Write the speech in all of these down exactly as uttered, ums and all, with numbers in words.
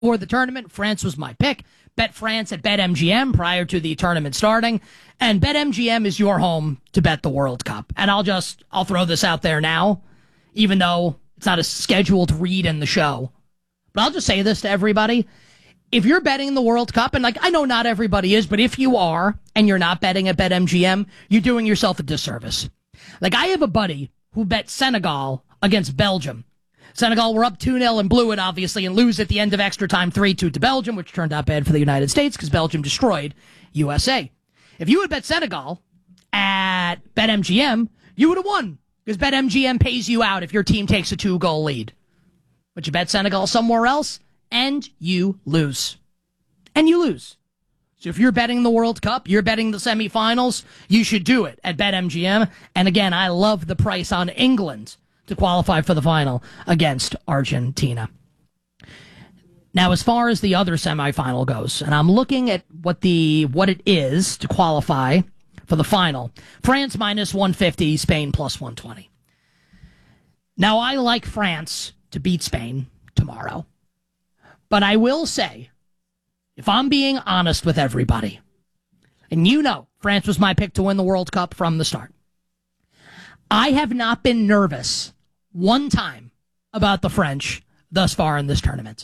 For the tournament, France was my pick. Bet France at BetMGM prior to the tournament starting. And BetMGM is your home to bet the World Cup. And I'll just, I'll throw this out there now, even though it's not a scheduled read in the show. But I'll just say this to everybody. If you're betting the World Cup, and like I know not everybody is, but if you are and you're not betting at BetMGM, you're doing yourself a disservice. Like I have a buddy who bet Senegal against Belgium. Senegal were up two nil and blew it, obviously, and lose at the end of extra time three two to Belgium, which turned out bad for the United States because Belgium destroyed U S A. If you would bet Senegal at BetMGM, you would have won because BetMGM pays you out if your team takes a two-goal lead. But you bet Senegal somewhere else, and you lose. And you lose. So if you're betting the World Cup, you're betting the semifinals, you should do it at BetMGM. And again, I love the price on England to qualify for the final against Argentina. Now, as far as the other semifinal goes, and I'm looking at what the what it is to qualify for the final. France minus one fifty, Spain plus one twenty. Now, I like France to beat Spain tomorrow. But I will say, if I'm being honest with everybody, and you know France was my pick to win the World Cup from the start, I have not been nervous one time about the French thus far in this tournament.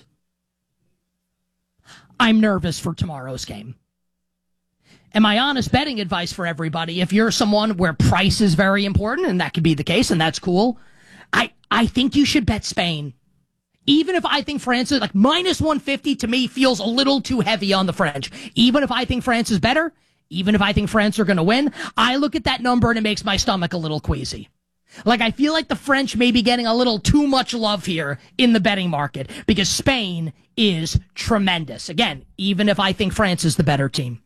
I'm nervous for tomorrow's game. And my honest betting advice for everybody, if you're someone where price is very important, and that could be the case, and that's cool, I, I think you should bet Spain. Even if I think France is like minus one fifty to me feels a little too heavy on the French. Even if I think France is better, even if I think France are going to win, I look at that number and it makes my stomach a little queasy. Like, I feel like the French may be getting a little too much love here in the betting market because Spain is tremendous. Again, even if I think France is the better team.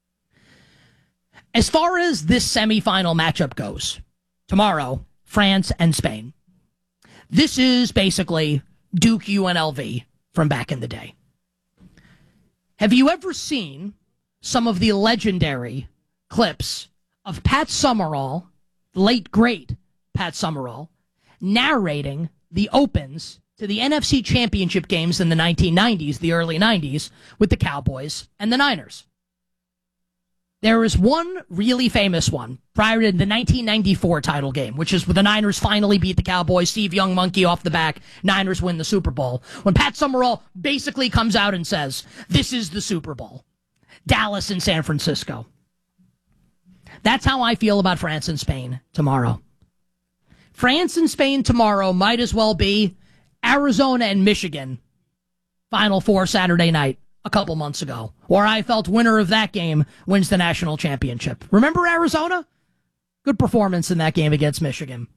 As far as this semifinal matchup goes, tomorrow, France and Spain. This is basically Duke U N L V from back in the day. Have you ever seen some of the legendary clips of Pat Summerall, late great Pat Summerall, narrating the opens to the N F C Championship games in the nineteen nineties, the early nineties, with the Cowboys and the Niners? There is one really famous one prior to the nineteen ninety-four title game, which is when the Niners finally beat the Cowboys. Steve Young monkey off the back. Niners win the Super Bowl. When Pat Summerall basically comes out and says, this is the Super Bowl. Dallas and San Francisco. That's how I feel about France and Spain tomorrow. France and Spain tomorrow might as well be Arizona and Michigan. Final Four Saturday night a couple months ago, where I felt winner of that game wins the national championship. Remember Arizona? Good performance in that game against Michigan.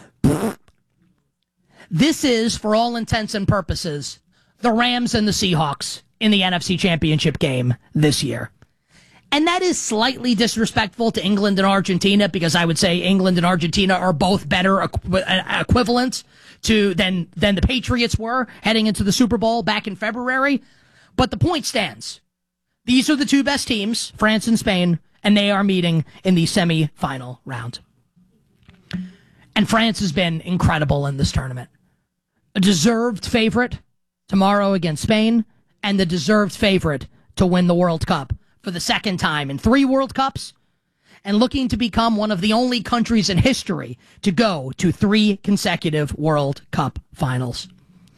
This is, for all intents and purposes, the Rams and the Seahawks in the N F C Championship game this year. And that is slightly disrespectful to England and Argentina because I would say England and Argentina are both better equ- equivalent to than than the Patriots were heading into the Super Bowl back in February. But the point stands. These are the two best teams, France and Spain, and they are meeting in the semi-final round. And France has been incredible in this tournament. A deserved favorite tomorrow against Spain, and the deserved favorite to win the World Cup for the second time in three World Cups, and looking to become one of the only countries in history to go to three consecutive World Cup finals.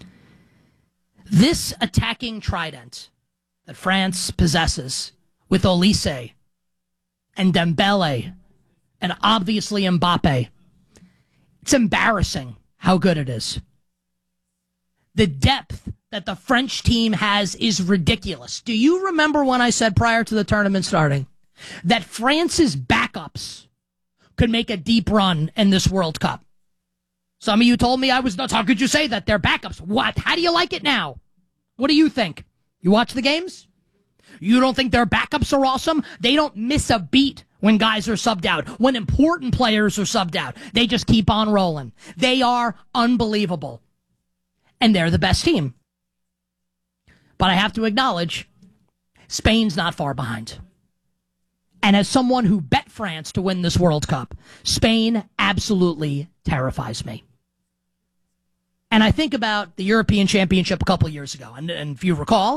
This attacking trident that France possesses with Olise and Dembele and obviously Mbappe, it's embarrassing how good it is. The depth that the French team has is ridiculous. Do you remember when I said prior to the tournament starting that France's backups could make a deep run in this World Cup? Some of you told me I was nuts. How could you say that? They're backups. What? How do you like it now? What do you think? You watch the games? You don't think their backups are awesome? They don't miss a beat when guys are subbed out. When important players are subbed out, they just keep on rolling. They are unbelievable. And they're the best team. But I have to acknowledge, Spain's not far behind. And as someone who bet France to win this World Cup, Spain absolutely terrifies me. And And I think about the European Championship a couple of years ago. And, and if you recall,